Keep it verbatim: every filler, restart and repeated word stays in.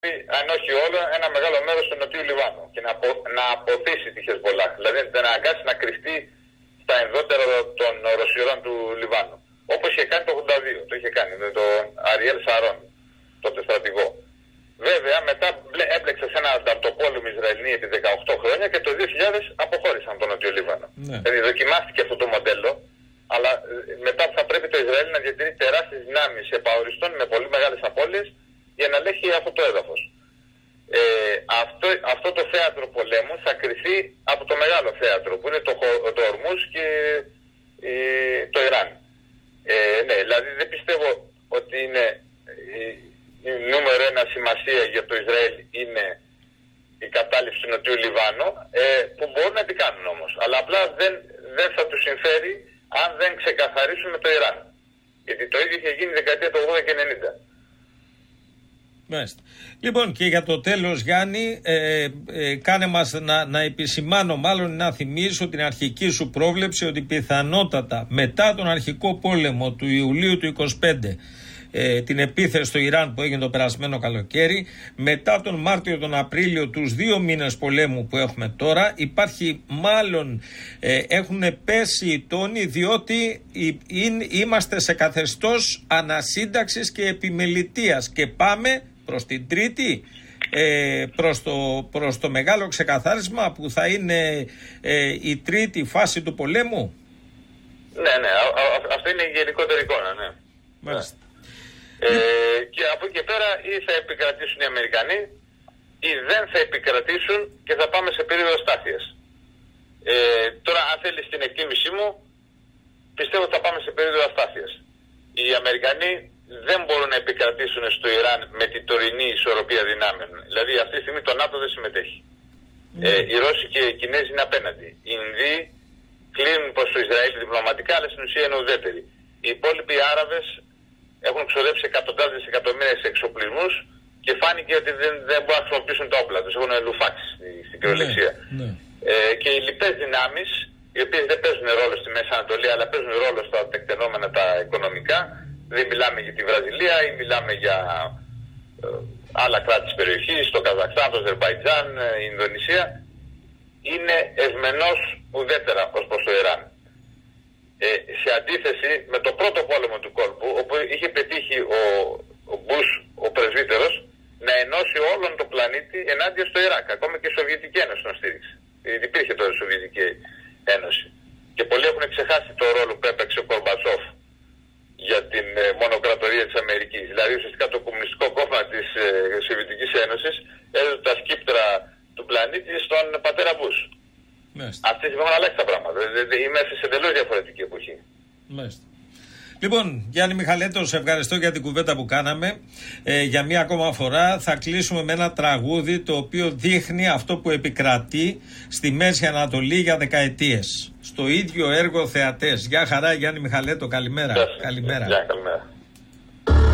αν όχι όλο, ένα μεγάλο μέρος του Νοτιού Λιβάνου και να, απο, να αποθήσει τη Χεσμολάχ. Δηλαδή να αναγκάσει να κρυφτεί στα ενδότερα των ρωσιωρών του Λιβάνου. Όπως είχε κάνει το ογδόντα δύο, το είχε κάνει με τον Αριέλ Σαρών, τότε στρατηγό. Βέβαια μετά έμπλεξε σε ένα ανταρτοπόλεμο Ισραηλινή επί δεκαοκτώ χρόνια και το δύο χιλιάδες αποχώρησαν τον Νότιο Λίβανο. Ναι. Δηλαδή δοκιμάστηκε αυτό το μοντέλο, αλλά μετά θα πρέπει το Ισραήλ να διατηρεί τεράστιες δυνάμεις επαοριστών με πολύ μεγάλες απώλειες για να ελέγχει αυτό το έδαφος. Ε, αυτό, αυτό το θέατρο πολέμου θα κρυφθεί από το μεγάλο θέατρο που είναι το, το Ορμούζ και ε, το Ιράν. Ε, ναι, δηλαδή δεν πιστεύω ότι είναι η, η νούμερο ένα σημασία για το Ισραήλ είναι η κατάληψη του Νοτιού Λιβάνου, ε, που μπορούν να την κάνουν όμως. Αλλά απλά δεν, δεν θα τους συμφέρει αν δεν ξεκαθαρίσουν με το Ιράν. Γιατί το ίδιο είχε γίνει δεκαετία του ογδόντα και ενενήντα. Μάλιστα. Λοιπόν, και για το τέλος, Γιάννη, ε, ε, κάνε μας να, να επισημάνω, μάλλον να θυμίσω την αρχική σου πρόβλεψη ότι πιθανότατα μετά τον αρχικό πόλεμο του Ιουλίου του είκοσι πέντε, ε, την επίθεση στο Ιράν που έγινε το περασμένο καλοκαίρι, μετά τον Μάρτιο, τον Απρίλιο, τους δύο μήνες πολέμου που έχουμε τώρα, υπάρχει μάλλον, ε, έχουν πέσει οι τόνοι, διότι είναι, είμαστε σε καθεστώς ανασύνταξης και επιμελητείας και πάμε προς την τρίτη, ε, προς, το, προς το μεγάλο ξεκαθάρισμα που θα είναι ε, η τρίτη φάση του πολέμου. Ναι, ναι, α, α, αυτή είναι η γενικότερη εικόνα, ναι. Μάλιστα. Ε, και από εκεί και πέρα ή θα επικρατήσουν οι Αμερικανοί ή δεν θα επικρατήσουν και θα πάμε σε περίοδο στάθειας. Ε, τώρα αν θέλεις την εκτίμησή μου, πιστεύω ότι θα πάμε σε περίοδο αστάθειας. Οι Αμερικανοί δεν μπορούν να επικρατήσουν στο Ιράν με την τωρινή ισορροπία δυνάμεων. Δηλαδή αυτή τη στιγμή το ΝΑΤΟ δεν συμμετέχει. Mm. Ε, οι Ρώσοι και οι Κινέζοι είναι απέναντι. Οι Ινδοί κλείνουν προς το Ισραήλ διπλωματικά, αλλά στην ουσία είναι ουδέτεροι. Οι υπόλοιποι Άραβες έχουν ξοδέψει εκατοντάδες δισεκατομμύρια σε εξοπλισμούς και φάνηκε ότι δεν, δεν μπορούν να χρησιμοποιήσουν τα όπλα τους. Έχουν λουφάξει στην κυριολεξία. Mm. Mm. Ε, και οι λοιπές δυνάμεις, οι οποίες δεν παίζουν ρόλο στη Μέση Ανατολή, αλλά παίζουν ρόλο στα τεκτενόμενα τα οικονομικά. Δεν μιλάμε για τη Βραζιλία ή μιλάμε για ε, άλλα κράτη της περιοχής, το Καζακστάν, το Αζερμπαϊτζάν, ε, η Ινδονησία, είναι ευμενώς ουδέτερα ως προς το Ιράν. Ε, σε αντίθεση με το πρώτο πόλεμο του κόλπου, όπου είχε πετύχει ο, ο Μπούς, ο πρεσβύτερος, να ενώσει όλον τον πλανήτη ενάντια στο Ιράκ, ακόμα και η Σοβιετική Ένωση τον στήριξε. Υπήρχε τότε η Σοβιετική Ένωση. Και πολλοί έχουν ξεχάσει το ρόλο που έπαιξε ο Κορμπατσόφ για την ε, μονοκρατορία της Αμερικής. Δηλαδή ουσιαστικά το κομμουνιστικό κόμμα της ε, Σοβιετικής Ένωσης έδωσε τα σκύπτρα του πλανήτη στον πατέρα Μπούς. Αυτή τη στιγμή έχουν αλλάξει τα πράγματα. Είμαστε σε τελείως διαφορετική εποχή. Μάλιστα. Λοιπόν, Γιάννη Μιχαλέτο, σε ευχαριστώ για την κουβέντα που κάναμε. Ε, για μία ακόμα φορά θα κλείσουμε με ένα τραγούδι το οποίο δείχνει αυτό που επικρατεί στη Μέση Ανατολή για δεκαετίες. Στο ίδιο έργο θεατές. Γεια χαρά, Γιάννη Μιχαλέτο, καλημέρα. Γεια, καλημέρα. Γεια, καλημέρα.